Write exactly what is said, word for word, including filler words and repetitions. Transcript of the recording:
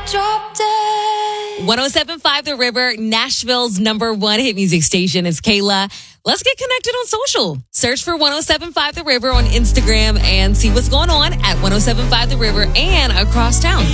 drop dead. one oh seven point five The River, Nashville's number one hit music station. It's Kayla. Let's get connected on social. Search for one oh seven point five The River on Instagram and see what's going on at one oh seven point five The River and across town.